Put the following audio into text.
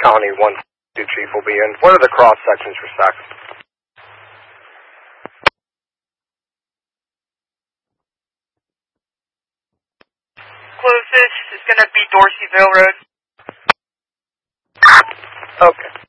Colony 1 Chief will be in. What are the cross sections for stacks? Closest is going to be Dorseyville Road. Okay.